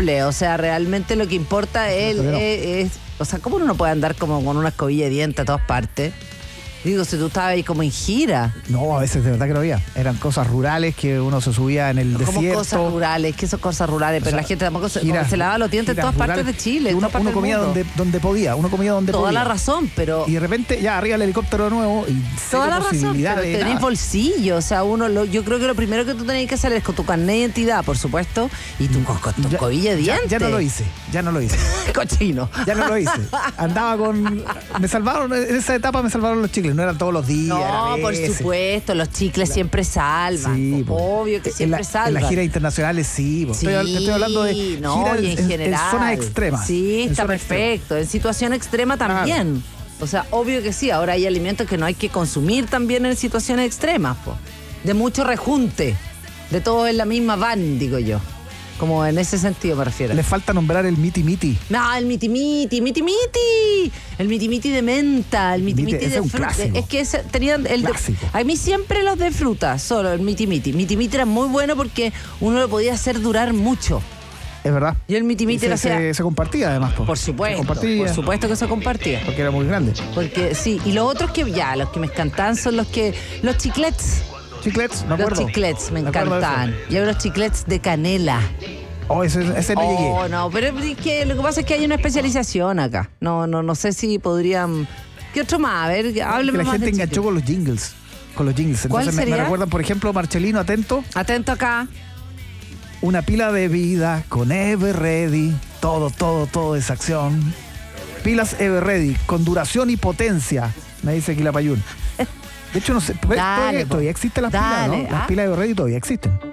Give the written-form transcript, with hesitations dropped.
cumple, o sea, realmente lo que importa es, o sea, ¿cómo uno no puede andar como con una escobilla de dientes a todas partes? Digo, si tú estabas ahí como en gira. No, a veces de verdad que no había. Eran cosas rurales que uno se subía en el desierto. Como cosas rurales, ¿qué son cosas rurales? Pero la gente tampoco se lavaba los dientes en todas partes de Chile. Uno comía donde podía, Toda la razón, pero... Y de repente, ya arriba el helicóptero de nuevo y toda la razón, pero tenés bolsillo, o sea, yo creo que lo primero que tú tenés que hacer es con tu carnet de identidad, por supuesto, y tu escobilla de dientes. Ya no lo hice. Cochino. Ya no lo hice. Andaba con... Me salvaron, en esa etapa me salvaron los chicles. No eran todos los días. No, por supuesto, los chicles siempre salvan. Sí, obvio que siempre salvan. En las giras internacionales sí. Sí, te estoy hablando de giras y en general. En zonas extremas. Sí, está perfecto. En situación extrema también. Claro. O sea, obvio que sí. Ahora hay alimentos que no hay que consumir también en situaciones extremas. De mucho rejunte. De todo en la misma van, digo yo. Como en ese sentido me refiero. Le falta nombrar el miti-miti. No, el miti-miti. El miti-miti de menta, el miti-miti de fruta. Es que tenían a mí siempre los de fruta, solo el miti-miti. Miti-miti era muy bueno porque uno lo podía hacer durar mucho. Es verdad. Y el miti-miti se compartía además. Por supuesto. Por supuesto que se compartía. Porque era muy grande. Porque sí. Y los otros los que me encantan son los chiclets. Chiclets, me acuerdo. Los chiclets me encantan. Y hay unos chiclets de canela. Oh, ese no llegué. Oh, no, pero es que lo que pasa es que hay una especialización acá. No sé si podrían... ¿Qué otro más? A ver, hábleme más. Que la gente enganchó con los jingles. Entonces me recuerdan, por ejemplo, Marcelino, atento. Atento acá. Una pila de vida con Everready. Todo esa acción. Pilas Everready con duración y potencia, me dice Quilapayún. De hecho, no sé, todavía existen las pilas, ¿no? Las pilas de Everready todavía existen.